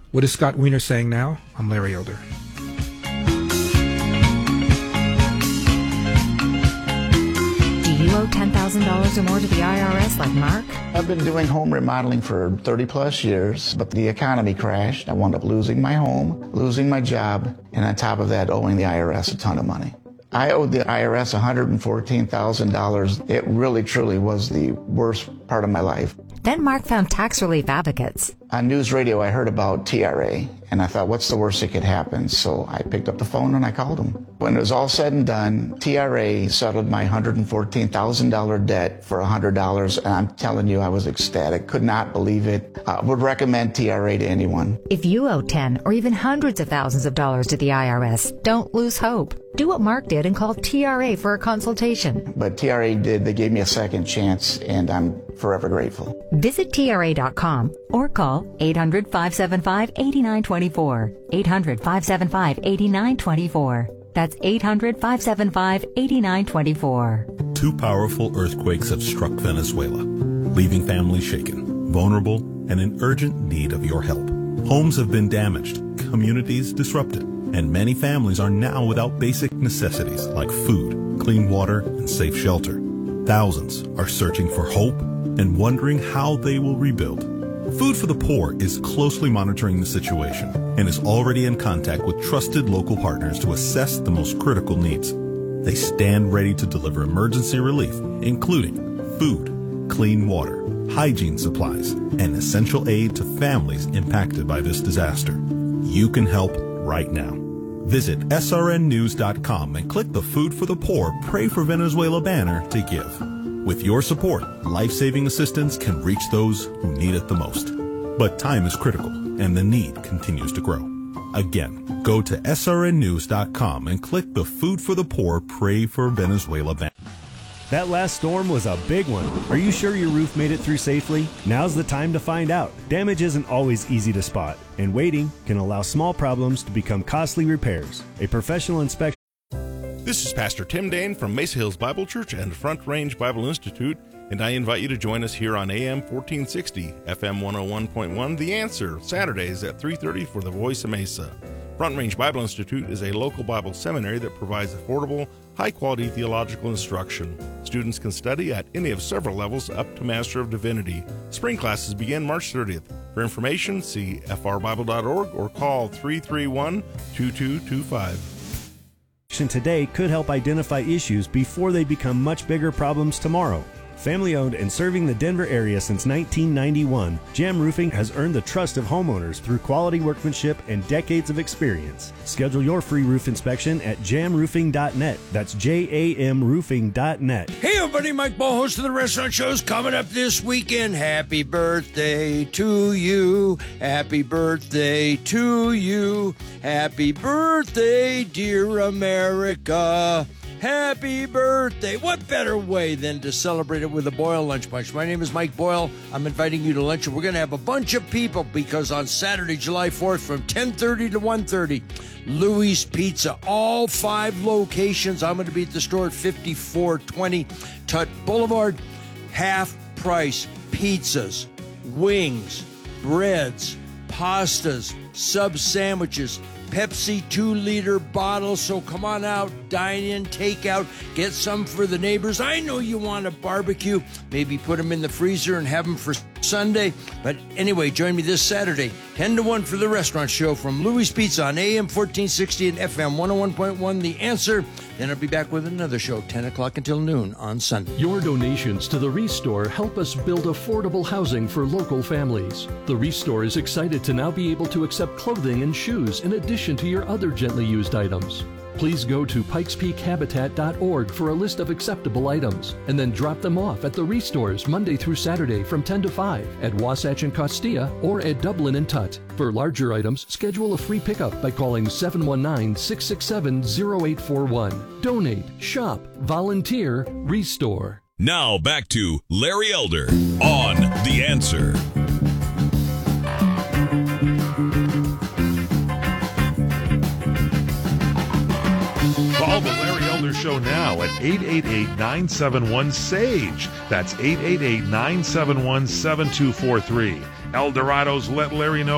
What is Scott Wiener saying now? I'm Larry Elder. Do you owe $10,000 or more to the IRS like Mark? I've been doing home remodeling for 30 plus years, but the economy crashed. I wound up losing my home, losing my job, and on top of that, owing the IRS a ton of money. I owed the IRS $114,000. It really, truly was the worst part of my life. Then Mark found tax relief advocates. On news radio, I heard about TRA, and I thought, what's the worst that could happen? So I picked up the phone and I called them. When it was all said and done, TRA settled my $114,000 debt for $100, and I'm telling you, I was ecstatic. Could not believe it. Would recommend TRA to anyone. If you owe 10 or even hundreds of thousands of dollars to the IRS, don't lose hope. Do what Mark did and call TRA for a consultation. But TRA did. They gave me a second chance, and I'm forever grateful. Visit TRA.com or call 800-575-8924. 800-575-8924. That's 800-575-8924. Two powerful earthquakes have struck Venezuela, leaving families shaken, vulnerable, and in urgent need of your help. Homes have been damaged, communities disrupted, and many families are now without basic necessities like food, clean water, and safe shelter. Thousands are searching for hope and wondering how they will rebuild. Food for the Poor is closely monitoring the situation and is already in contact with trusted local partners to assess the most critical needs. They stand ready to deliver emergency relief, including food, clean water, hygiene supplies, and essential aid to families impacted by this disaster. You can help right now. Visit srnnews.com and click the Food for the Poor Pray for Venezuela banner to give. With your support, life-saving assistance can reach those who need it the most. But time is critical, and the need continues to grow. Again, go to srnnews.com and click the Food for the Poor Pray for Venezuela banner. That last storm was a big one. Are you sure your roof made it through safely? Now's the time to find out. Damage isn't always easy to spot, and waiting can allow small problems to become costly repairs. A professional inspection. This is Pastor Tim Dane from Mesa Hills Bible Church and Front Range Bible Institute, and I invite you to join us here on AM 1460, FM 101.1, The Answer, Saturdays at 3:30 for The Voice of Mesa. Front Range Bible Institute is a local Bible seminary that provides affordable, high-quality theological instruction. Students can study at any of several levels up to Master of Divinity. Spring classes begin March 30th. For information, see frbible.org or call 331-2225. Today could help identify issues before they become much bigger problems tomorrow. Family owned and serving the Denver area since 1991, Jam Roofing has earned the trust of homeowners through quality workmanship and decades of experience. Schedule your free roof inspection at jamroofing.net. That's JAMroofing.net. Hey everybody, Mike Ball, host of the Restaurant Show's coming up this weekend. Happy birthday to you. Happy birthday to you. Happy birthday, dear America. Happy birthday. What better way than to celebrate it with a Boyle Lunch Bunch? My name is Mike Boyle. I'm inviting you to lunch, and we're going to have a bunch of people because on Saturday, July 4th from 10:30 to 1:30, Louis Pizza, all 5 locations. I'm going to be at the store at 5420 Tut Boulevard. Half price pizzas, wings, breads, pastas, sub sandwiches, Pepsi 2-liter bottles. So come on out, dine in, take out, get some for the neighbors. I know you want a barbecue. Maybe put them in the freezer and have them for Sunday. But anyway, join me this Saturday, 10 to 1 for the Restaurant Show from Louis Pizza on AM 1460 and FM 101.1, The Answer. Then I'll be back with another show, 10 o'clock until noon on Sunday. Your donations to the Restore help us build affordable housing for local families. The Restore is excited to now be able to accept clothing and shoes in addition to your other gently used items. Please go to pikespeakhabitat.org for a list of acceptable items, and then drop them off at the Restores Monday through Saturday from 10 to 5 at Wasatch and Costilla or at Dublin and Tut. For larger items, schedule a free pickup by calling 719-667-0841. Donate, shop, volunteer, Restore. Now back to Larry Elder on The Answer. Call the Larry Elder Show now at 888-971-SAGE. That's 888-971-7243. El Dorado's Let Larry Know